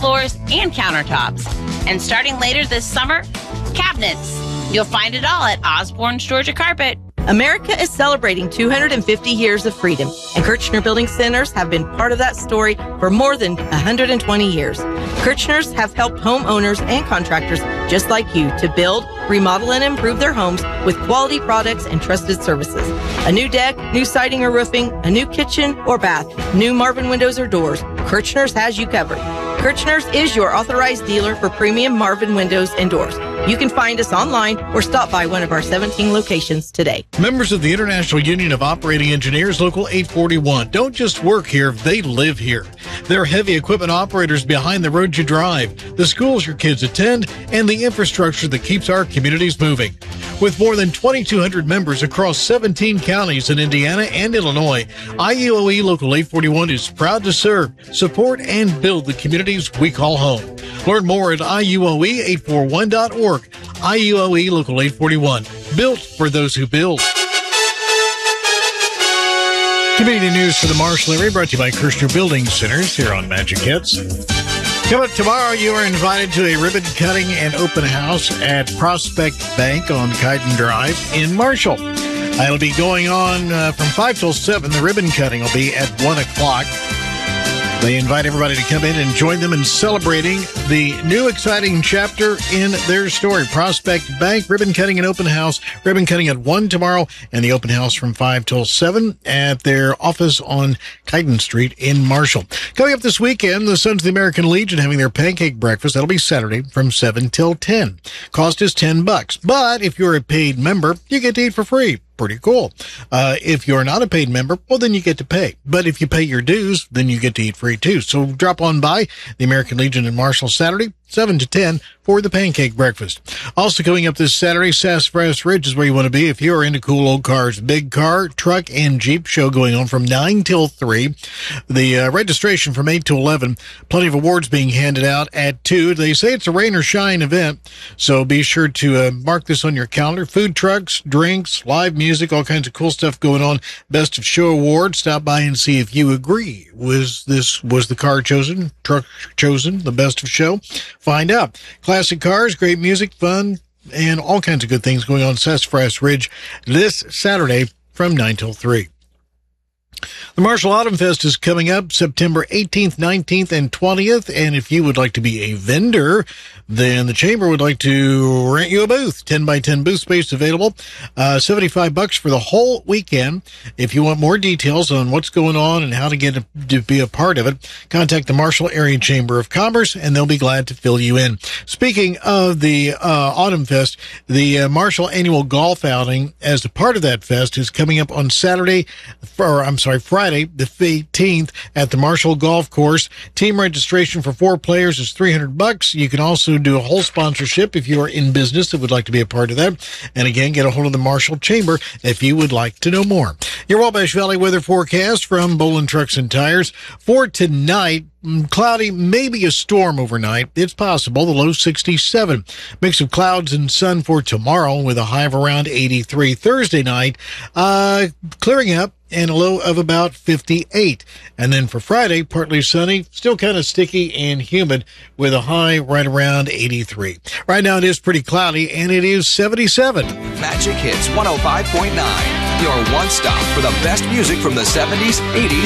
floors, and countertops. And starting later this summer, cabinets. You'll find it all at Osborne's Georgia Carpet. America is celebrating 250 years of freedom, and Kirchner Building Centers have been part of that story for more than 120 years. Kirchners have helped homeowners and contractors just like you to build, remodel, and improve their homes with quality products and trusted services. A new deck, new siding or roofing, a new kitchen or bath, new Marvin windows or doors, Kirchner's has you covered. Kirchner's is your authorized dealer for premium Marvin windows and doors. You can find us online or stop by one of our 17 locations today. Members of the International Union of Operating Engineers, Local 841, don't just work here, they live here. They're heavy equipment operators behind the road you drive, the schools your kids attend, and the infrastructure that keeps our communities moving. With more than 2,200 members across 17 counties in Indiana and Illinois, IUOE Local 841 is proud to serve, support, and build the communities we call home. Learn more at IUOE841.org. IUOE Local 841, built for those who build. Community news for the Marshall area brought to you by Kirchner Building Centers here on Magic Hits. Coming up tomorrow, you are invited to a ribbon cutting and open house at Prospect Bank on Kyden Drive in Marshall. It'll be going on from 5 till 7. The ribbon cutting will be at 1 o'clock. They invite everybody to come in and join them in celebrating the new exciting chapter in their story. Prospect Bank, ribbon cutting and open house. Ribbon cutting at 1 tomorrow, and the open house from 5 till 7 at their office on Kyden Street in Marshall. Coming up this weekend, the Sons of the American Legion having their pancake breakfast. That'll be Saturday from 7 till 10. Cost is $10. But if you're a paid member, you get to eat for free. Pretty cool. If you're not a paid member, well, then you get to pay. But if you pay your dues, then you get to eat free too. So drop on by the American Legion in Marshall Saturday, 7 to 10 for the pancake breakfast. Also coming up this Saturday, Sassafras Ridge is where you want to be if you are into cool old cars. Big car, truck, and Jeep show going on from 9 till 3. The registration from 8 to 11. Plenty of awards being handed out at 2. They say it's a rain or shine event, so be sure to mark this on your calendar. Food trucks, drinks, live music, all kinds of cool stuff going on. Best of Show Award. Stop by and see if you agree. Was the car chosen, truck chosen, the best of show? Find out. Classic cars, great music, fun, and all kinds of good things going on Sassafras Ridge this Saturday from 9 till 3. The Marshall Autumn Fest is coming up September 18th, 19th, and 20th. And if you would like to be a vendor, then the Chamber would like to rent you a booth. 10 by 10 booth space available. $75 for the whole weekend. If you want more details on what's going on and how to get to be a part of it, contact the Marshall Area Chamber of Commerce, and they'll be glad to fill you in. Speaking of the Autumn Fest, the Marshall Annual Golf Outing, as a part of that fest, is coming up on Friday, the 18th at the Marshall Golf Course. Team registration for 4 players is $300. You can also do a whole sponsorship if you are in business that would like to be a part of that. And again, get a hold of the Marshall Chamber if you would like to know more. Your Wabash Valley weather forecast from Bolin Trucks and Tires. For tonight, cloudy, maybe a storm overnight. It's possible. The low 67. Mix of clouds and sun for tomorrow with a high of around 83. Thursday night, clearing up and a low of about 58. And then for Friday, partly sunny, still kind of sticky and humid with a high right around 83. Right now it is pretty cloudy and it is 77. Magic Hits 105.9. Your one stop for the best music from the 70s, 80s,